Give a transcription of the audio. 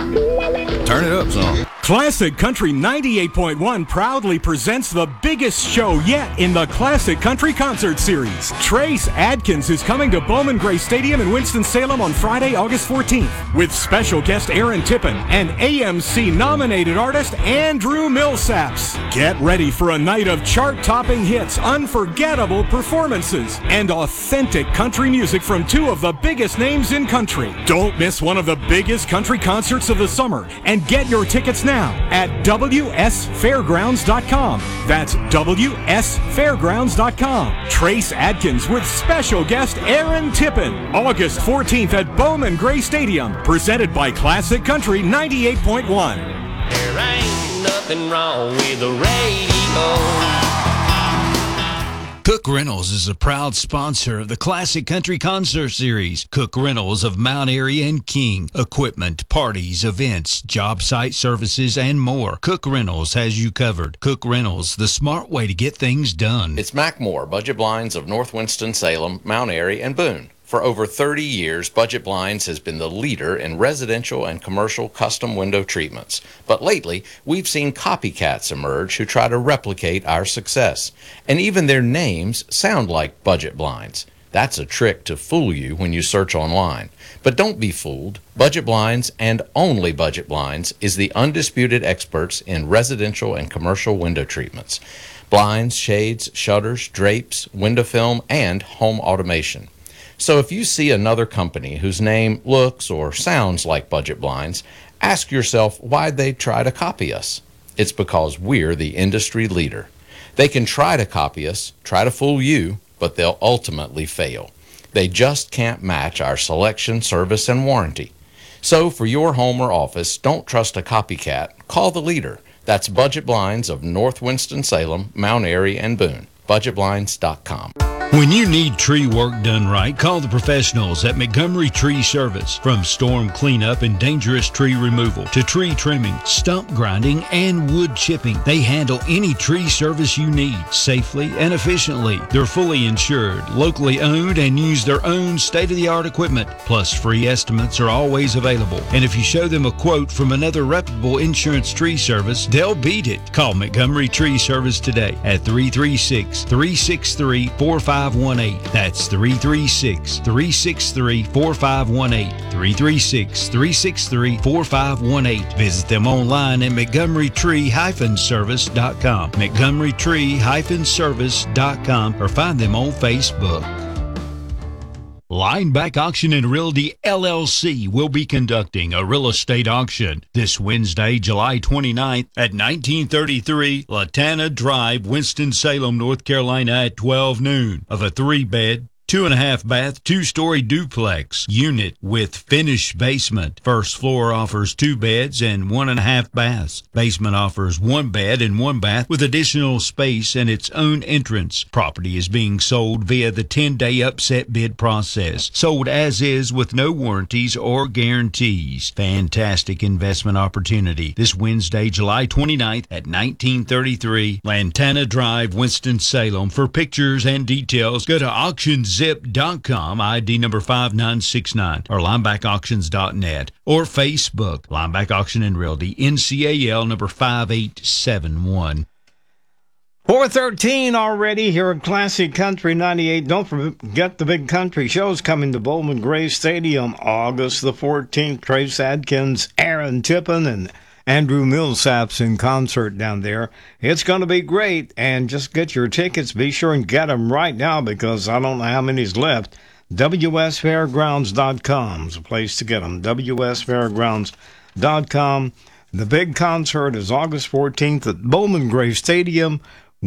Turn it up some. Classic Country 98.1 proudly presents the biggest show yet in the Classic Country Concert Series. Trace Adkins is coming to Bowman Gray Stadium in Winston-Salem on Friday, August 14th, with special guest Aaron Tippin and AMC-nominated artist Andrew Millsaps. Get ready for a night of chart-topping hits, unforgettable performances, and authentic country music from two of the biggest names in country. Don't miss one of the biggest country concerts of the summer, and get your tickets now at WSFairgrounds.com. That's WSFairgrounds.com. Trace Adkins with special guest Aaron Tippin. August 14th at Bowman Gray Stadium. Presented by Classic Country 98.1. There ain't nothing wrong with the radio. Cook Rentals is a proud sponsor of the Classic Country Concert Series. Cook Rentals of Mount Airy and King. Equipment, parties, events, job site services, and more. Cook Rentals has you covered. Cook Rentals, the smart way to get things done. It's Mac Moore, Budget Blinds of North Winston-Salem, Mount Airy, and Boone. For over 30 years, Budget Blinds has been the leader in residential and commercial custom window treatments. But lately, we've seen copycats emerge who try to replicate our success. And even their names sound like Budget Blinds. That's a trick to fool you when you search online. But don't be fooled. Budget Blinds, and only Budget Blinds, is the undisputed experts in residential and commercial window treatments. Blinds, shades, shutters, drapes, window film, and home automation. So if you see another company whose name looks or sounds like Budget Blinds, ask yourself why they try to copy us. It's because we're the industry leader. They can try to copy us, try to fool you, but they'll ultimately fail. They just can't match our selection, service, and warranty. So for your home or office, don't trust a copycat. Call the leader. That's Budget Blinds of North Winston-Salem, Mount Airy, and Boone. BudgetBlinds.com. When you need tree work done right, call the professionals at Montgomery Tree Service. From storm cleanup and dangerous tree removal to tree trimming, stump grinding, and wood chipping, they handle any tree service you need safely and efficiently. They're fully insured, locally owned, and use their own state-of-the-art equipment. Plus, free estimates are always available. And if you show them a quote from another reputable insurance tree service, they'll beat it. Call Montgomery Tree Service today at 336-363-4518. That's 336-363-4518. 336-363-4518. Visit them online at MontgomeryTree-Service.com. MontgomeryTree-Service.com, or find them on Facebook. Lineback Auction and Realty LLC will be conducting a real estate auction this Wednesday, July 29th at 1933 Latana Drive, Winston-Salem, North Carolina at 12 noon of a 3-bed, 2.5 bath, 2-story duplex unit with finished basement. First floor offers 2 beds and 1.5 baths. Basement offers 1 bed and 1 bath with additional space and its own entrance. Property is being sold via the 10-day upset bid process. Sold as is with no warranties or guarantees. Fantastic investment opportunity this Wednesday, July 29th at 1933 Lantana Drive, Winston-Salem. For pictures and details, go to auctionzip.com, ID number 5969, or linebackauctions.net, or Facebook, Lineback Auction and Realty, NCAL number 5871. 4:13 already here at Classic Country 98. Don't forget the big country shows coming to Bowman Gray Stadium August the 14th. Trace Adkins, Aaron Tippin, and Andrew Millsaps in concert down there. It's going to be great, and just get your tickets. Be sure and get them right now because I don't know how many's left. WSFairgrounds.com is a place to get them. WSFairgrounds.com. The big concert is August 14th at Bowman Gray Stadium